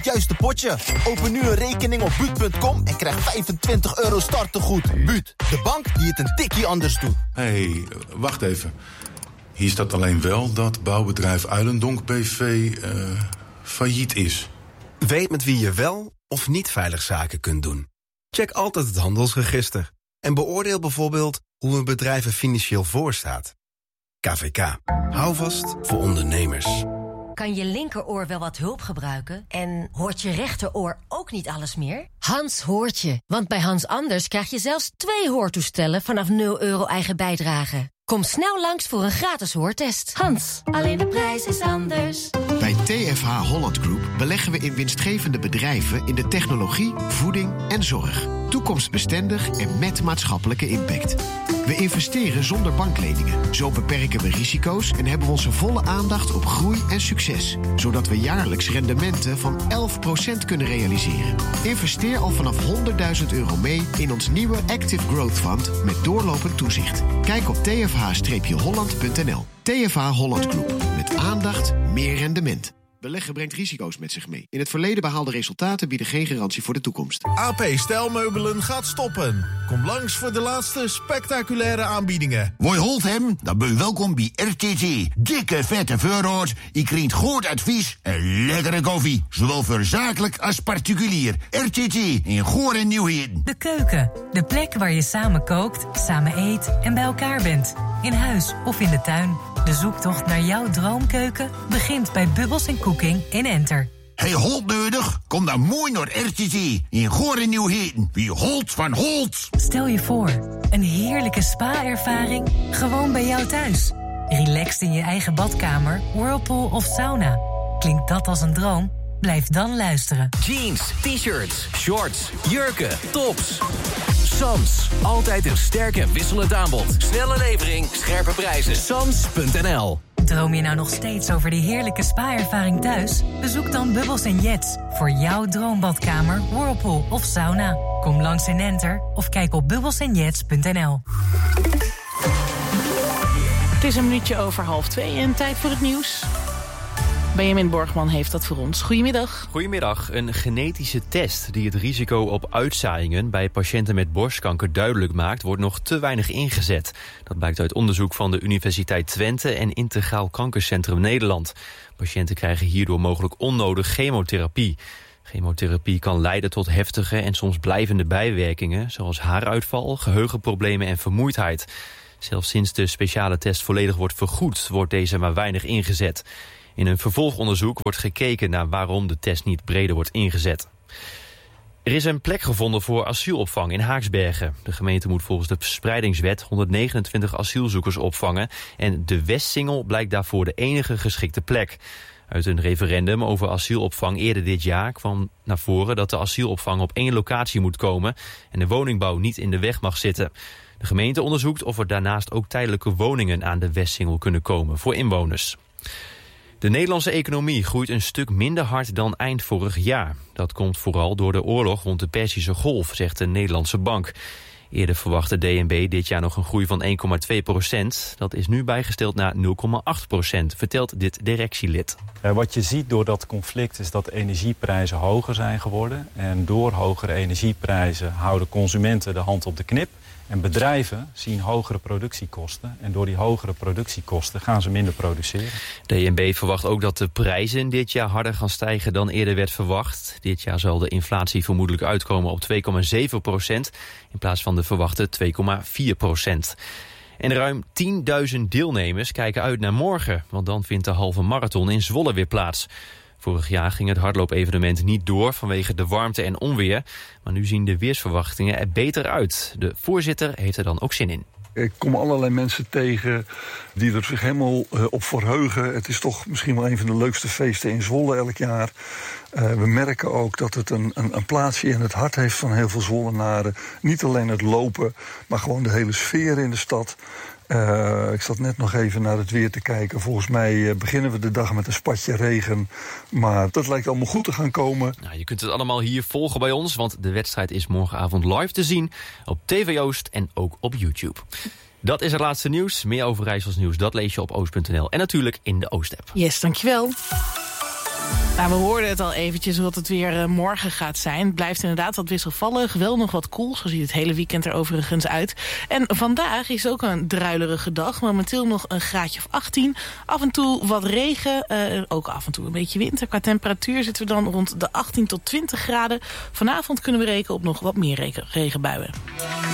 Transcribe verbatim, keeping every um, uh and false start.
het juiste potje. Open nu een rekening op buut punt com en krijg vijfentwintig euro startegoed. Buut, de bank die het een tikje anders doet. Hé, hey, wacht even. Hier staat alleen wel dat bouwbedrijf Uilendonk B V uh, failliet is. Weet met wie je wel of niet veilig zaken kunt doen. Check altijd het handelsregister. En beoordeel bijvoorbeeld hoe een bedrijf er financieel voor staat. K V K. Hou vast voor ondernemers. Kan je linkeroor wel wat hulp gebruiken? En hoort je rechteroor ook niet alles meer? Hans hoort je. Want bij Hans Anders krijg je zelfs twee hoortoestellen vanaf nul euro eigen bijdrage. Kom snel langs voor een gratis hoortest. Hans, alleen de prijs is anders. Bij T F H Holland Group beleggen we in winstgevende bedrijven in de technologie, voeding en zorg. Toekomstbestendig en met maatschappelijke impact. We investeren zonder bankleningen. Zo beperken we risico's en hebben we onze volle aandacht op groei en succes. Zodat we jaarlijks rendementen van elf procent kunnen realiseren. Investeer al vanaf honderdduizend euro mee in ons nieuwe Active Growth Fund met doorlopend toezicht. Kijk op t f h holland punt n l. T F H Holland Group. Met aandacht, meer rendement. Beleggen brengt risico's met zich mee. In het verleden behaalde resultaten bieden geen garantie voor de toekomst. A P Stijlmeubelen gaat stoppen. Kom langs voor de laatste spectaculaire aanbiedingen. Woi holt hem? Dan ben je welkom bij R T T. Dikke vette voorraad, je krijgt goed advies en lekkere koffie. Zowel voor zakelijk als particulier. R T T in Goor en Nieuwheden. De keuken. De plek waar je samen kookt, samen eet en bij elkaar bent. In huis of in de tuin. De zoektocht naar jouw droomkeuken begint bij Bubbles en Cooking in Enter. Hey, Holt nodig? Kom dan mooi naar R T T in Goor en Nieuwheden. Wie Holt van Holt. Stel je voor, een heerlijke spa-ervaring gewoon bij jou thuis. Relaxed in je eigen badkamer, whirlpool of sauna. Klinkt dat als een droom? Blijf dan luisteren. Jeans, t-shirts, shorts, jurken, tops. Sams. Altijd een sterk en wisselend aanbod. Snelle levering, scherpe prijzen. Sams punt n l. Droom je nou nog steeds over die heerlijke spa-ervaring thuis? Bezoek dan Bubbles en Jets voor jouw droombadkamer, whirlpool of sauna. Kom langs in Enter of kijk op bubbles en jets punt n l. Het is een minuutje over half twee en tijd voor het nieuws. Benjamin Borgman heeft dat voor ons. Goedemiddag. Goedemiddag. Een genetische test die het risico op uitzaaiingen bij patiënten met borstkanker duidelijk maakt, wordt nog te weinig ingezet. Dat blijkt uit onderzoek van de Universiteit Twente en Integraal Kankercentrum Nederland. Patiënten krijgen hierdoor mogelijk onnodig chemotherapie. Chemotherapie kan leiden tot heftige en soms blijvende bijwerkingen, zoals haaruitval, geheugenproblemen en vermoeidheid. Zelfs sinds de speciale test volledig wordt vergoed, wordt deze maar weinig ingezet. In een vervolgonderzoek wordt gekeken naar waarom de test niet breder wordt ingezet. Er is een plek gevonden voor asielopvang in Haaksbergen. De gemeente moet volgens de verspreidingswet honderdnegenentwintig asielzoekers opvangen en de Westsingel blijkt daarvoor de enige geschikte plek. Uit een referendum over asielopvang eerder dit jaar kwam naar voren dat de asielopvang op één locatie moet komen en de woningbouw niet in de weg mag zitten. De gemeente onderzoekt of er daarnaast ook tijdelijke woningen aan de Westsingel kunnen komen voor inwoners. De Nederlandse economie groeit een stuk minder hard dan eind vorig jaar. Dat komt vooral door de oorlog rond de Perzische Golf, zegt de Nederlandse bank. Eerder verwachtte D N B dit jaar nog een groei van één komma twee procent. Dat is nu bijgesteld naar nul komma acht procent, vertelt dit directielid. Wat je ziet door dat conflict is dat energieprijzen hoger zijn geworden. En door hogere energieprijzen houden consumenten de hand op de knip. En bedrijven zien hogere productiekosten. En door die hogere productiekosten gaan ze minder produceren. D N B verwacht ook dat de prijzen dit jaar harder gaan stijgen dan eerder werd verwacht. Dit jaar zal de inflatie vermoedelijk uitkomen op twee komma zeven procent... in plaats van de verwachte twee komma vier procent. En ruim tienduizend deelnemers kijken uit naar morgen, want dan vindt de halve marathon in Zwolle weer plaats. Vorig jaar ging het hardloopevenement niet door vanwege de warmte en onweer. Maar nu zien de weersverwachtingen er beter uit. De voorzitter heeft er dan ook zin in. Ik kom allerlei mensen tegen die er zich helemaal uh, op verheugen. Het is toch misschien wel een van de leukste feesten in Zwolle elk jaar. Uh, we merken ook dat het een, een, een plaatsje in het hart heeft van heel veel Zwollenaren. Niet alleen het lopen, maar gewoon de hele sfeer in de stad. Uh, ik zat net nog even naar het weer te kijken. Volgens mij uh, beginnen we de dag met een spatje regen. Maar dat lijkt allemaal goed te gaan komen. Nou, je kunt het allemaal hier volgen bij ons, want de wedstrijd is morgenavond live te zien op T V Oost en ook op YouTube. Dat is het laatste nieuws. Meer over Rijssels nieuws, dat lees je op oost punt n l en natuurlijk in de Oost-app. Yes, dankjewel. Nou, we hoorden het al eventjes wat het weer uh, morgen gaat zijn. Het blijft inderdaad wat wisselvallig, wel nog wat koel. Zo ziet het hele weekend er overigens uit. En vandaag is ook een druilerige dag. Momenteel nog een graadje of achttien. Af en toe wat regen, uh, ook af en toe een beetje winter. Qua temperatuur zitten we dan rond de achttien tot twintig graden. Vanavond kunnen we rekenen op nog wat meer regen, regenbuien.